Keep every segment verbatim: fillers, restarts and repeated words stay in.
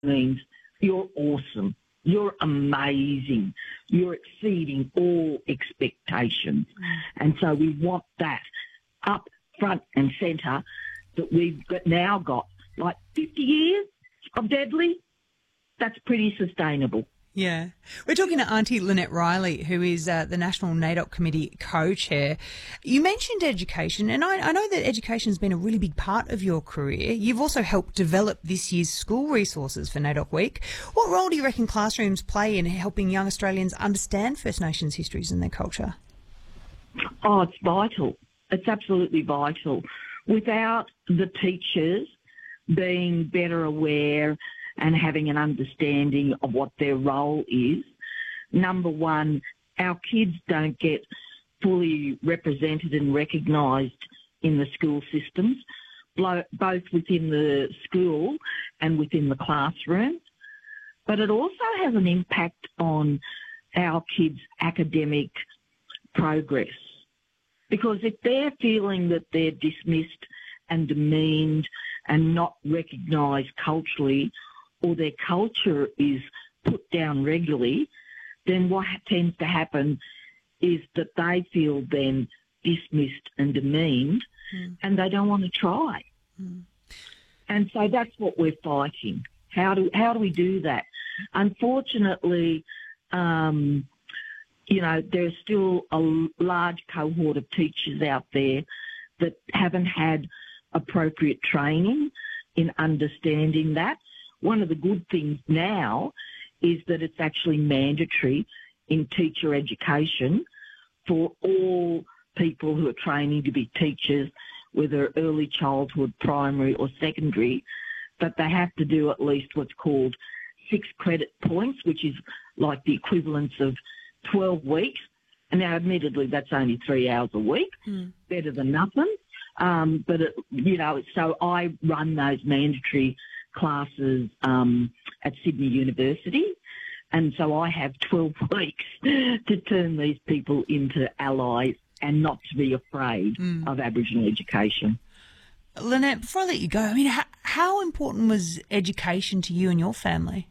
means you're awesome, you're amazing, you're exceeding all expectations. And so we want that up front and centre, that we've got now got like fifty years of Deadly. That's pretty sustainable. Yeah. We're talking to Auntie Lynette Riley, who is uh, the National NAIDOC Committee co-chair. You mentioned education, and I, I know that education has been a really big part of your career. You've also helped develop this year's school resources for NAIDOC Week. What role do you reckon classrooms play in helping young Australians understand First Nations histories and their culture? Oh, it's vital. It's absolutely vital. Without the teachers being better aware and having an understanding of what their role is, number one, our kids don't get fully represented and recognised in the school systems, both within the school and within the classroom. But it also has an impact on our kids' academic progress. Because if they're feeling that they're dismissed and demeaned and not recognised culturally, or their culture is put down regularly, then what tends to happen is that they feel then dismissed and demeaned, mm. and they don't want to try. Mm. And so that's what we're fighting. How do how do we do that? Unfortunately, um, you know, there's still a large cohort of teachers out there that haven't had appropriate training in understanding that. One of the good things now is that it's actually mandatory in teacher education for all people who are training to be teachers, whether early childhood, primary or secondary, that they have to do at least what's called six credit points, which is like the equivalence of twelve weeks. And now, admittedly, that's only three hours a week, mm. better than nothing. Um, but, it, you know, so I run those mandatory classes um, at Sydney University, and so I have twelve weeks to turn these people into allies and not to be afraid mm. of Aboriginal education. Lynette, before I let you go, I mean, how, how important was education to you and your family?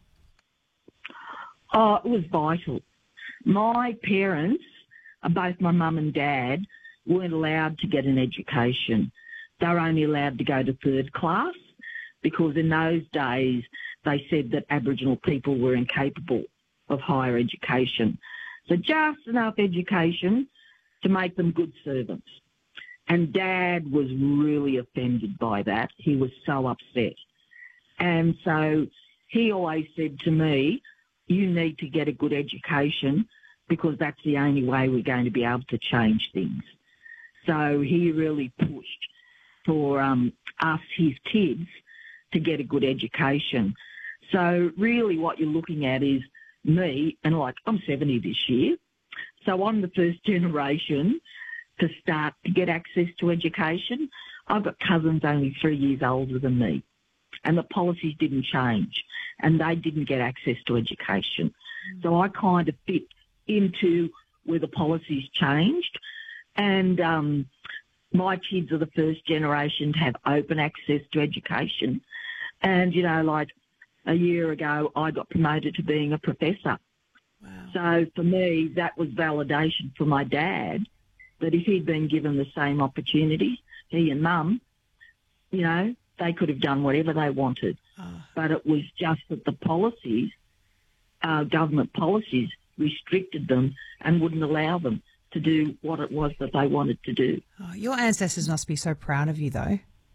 Oh, it was vital. My parents, both my mum and dad, weren't allowed to get an education. They were only allowed to go to third class, because in those days they said that Aboriginal people were incapable of higher education. So just enough education to make them good servants. And Dad was really offended by that. He was so upset. And so he always said to me, you need to get a good education because that's the only way we're going to be able to change things. So he really pushed for um, us, his kids, to get a good education. So really what you're looking at is me, and like I'm seventy this year, so I'm the first generation to start to get access to education. I've got cousins only three years older than me, and the policies didn't change, and they didn't get access to education. Mm. So I kind of fit into where the policies changed, and um, my kids are the first generation to have open access to education. And, you know, like a year ago, I got promoted to being a professor. Wow. So for me, that was validation for my dad, that if he'd been given the same opportunity, he and Mum, you know, they could have done whatever they wanted. Oh. But it was just that the policies, uh, government policies, restricted them and wouldn't allow them to do what it was that they wanted to do. Oh, your ancestors must be so proud of you, though.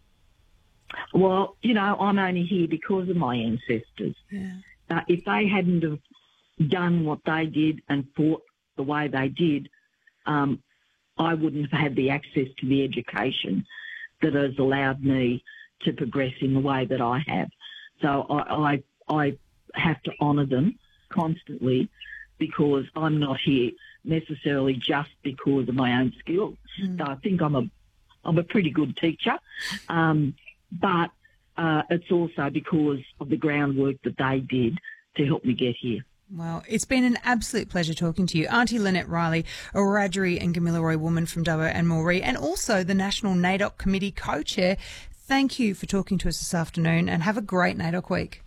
Well, you know, I'm only here because of my ancestors. Yeah. Uh, if they hadn't have done what they did and fought the way they did, um, I wouldn't have had the access to the education that has allowed me to progress in the way that I have. So I, I, I have to honour them constantly, because I'm not here necessarily just because of my own skills. Mm. So I think I'm a, I'm a pretty good teacher. Um, But uh, it's also because of the groundwork that they did to help me get here. Well, it's been an absolute pleasure talking to you. Auntie Lynette Riley, a Wiradjuri and Gamilaroi woman from Dubbo and Moree, and also the National NAIDOC Committee co-chair. Thank you for talking to us this afternoon, and have a great NAIDOC week.